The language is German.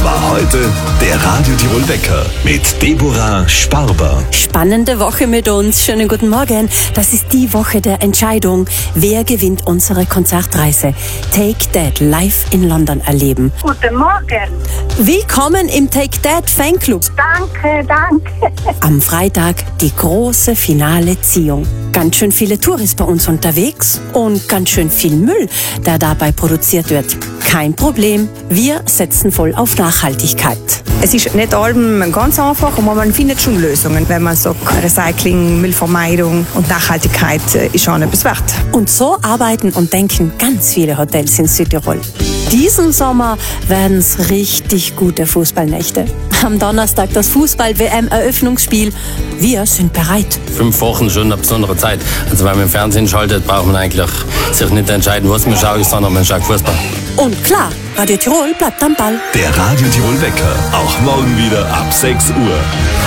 war heute der Radio Tirol Wecker mit Deborah Sparber. Spannende Woche mit uns. Schönen guten Morgen. Das ist die Woche der Entscheidung. Wer gewinnt unsere Konzertreise? Take That live in London erleben. Guten Morgen. Willkommen im Take That Fanclub. Danke. Am Freitag die große finale Ziehung. Ganz schön viele Touris bei uns unterwegs und ganz schön viel Müll, der dabei produziert wird. Kein Problem, wir setzen voll auf Nachhaltigkeit. Es ist nicht allem ganz einfach, aber man findet schon Lösungen, wenn man sagt, Recycling, Müllvermeidung und Nachhaltigkeit ist schon etwas wert. Und so arbeiten und denken ganz viele Hotels in Südtirol. Diesen Sommer werden es richtig gute Fußballnächte. Am Donnerstag das Fußball-WM-Eröffnungsspiel. Wir sind bereit. 5 Wochen schon eine besondere Zeit. Also wenn man im Fernsehen schaltet, braucht man eigentlich sich nicht entscheiden, was man schaut, sondern man schaut Fußball. Und klar, Radio Tirol bleibt am Ball. Der Radio Tirol Wecker, auch morgen wieder ab 6 Uhr.